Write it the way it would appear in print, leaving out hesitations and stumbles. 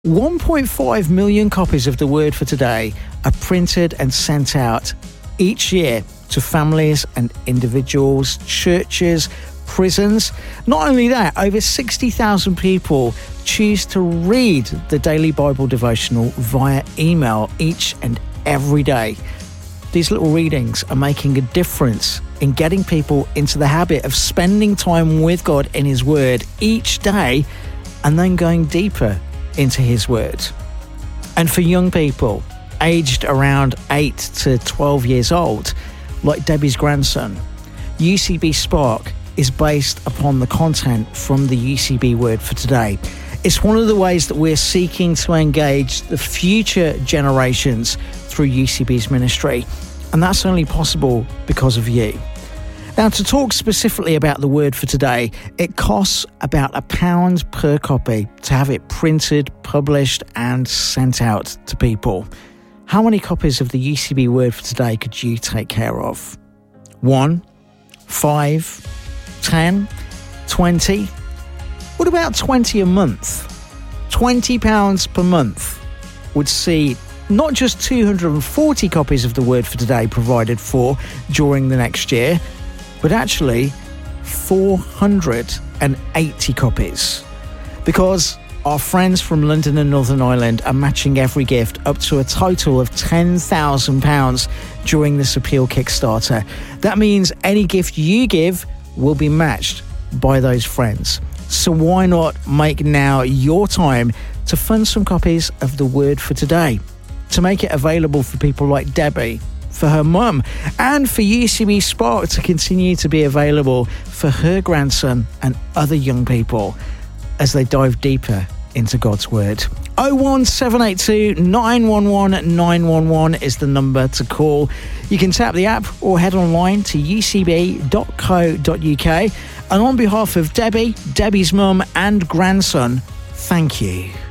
1.5 million copies of the Word for Today are printed and sent out each year to families and individuals, churches, prisons. Not only that, over 60,000 people choose to read the Daily Bible Devotional via email each and every day. These little readings are making a difference in getting people into the habit of spending time with God in His Word each day and then going deeper into His Word. And for young people aged around 8 to 12 years old, like Debbie's grandson, UCB Spark is based upon the content from the UCB Word for Today. It's one of the ways that we're seeking to engage the future generations through UCB's ministry, and that's only possible because of you. Now, to talk specifically about the Word for Today, it costs about £1 per copy to have it printed, published and sent out to people. How many copies of the UCB Word for Today could you take care of? 1, 5, 10, 20? What about 20 a month? £20 per month would see not just 240 copies of the Word for Today provided for during the next year, but actually 480 copies. Because our friends from London and Northern Ireland are matching every gift up to a total of £10,000 during this appeal Kickstarter. That means any gift you give will be matched by those friends. So why not make now your time to fund some copies of the Word for Today, to make it available for people like Debbie, for her mum, and for UCB Spark to continue to be available for her grandson and other young people as they dive deeper into God's Word. 01782 911 911 is the number to call. You can tap the app or head online to ucb.co.uk. And on behalf of Debbie, Debbie's mum and grandson, thank you.